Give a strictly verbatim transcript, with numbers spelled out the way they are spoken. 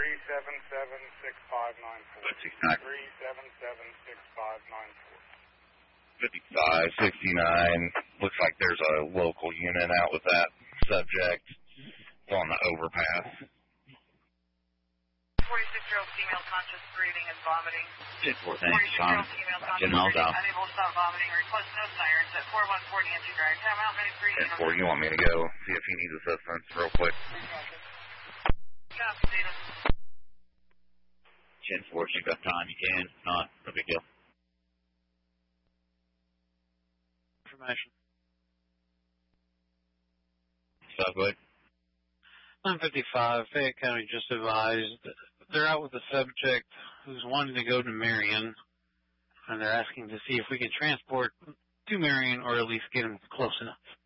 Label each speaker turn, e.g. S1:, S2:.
S1: three seven seven, six five nine four. three seven seven, six five nine four.
S2: fifty-five sixty-nine. Looks like there's a local unit out with that subject. It's on the overpass.
S3: forty-six-year-old female conscious, breathing and vomiting.
S4: ten four, thanks.
S3: forty-six-year-old female conscious, breathing, unable to stop vomiting. Request no sirens at four one four Nancy Drive. Time out, minute three.
S2: ten four, you want me to go see if he needs assistance real quick?
S3: Copy, Data.
S4: ten four, if you've got time, you can. If not, no big deal.
S5: Information.
S4: So, go ahead.
S5: nine fifty-five, Fayette County just advised they're out with a subject who's wanting to go to Marion, and they're asking to see if we can transport to Marion or at least get him close enough.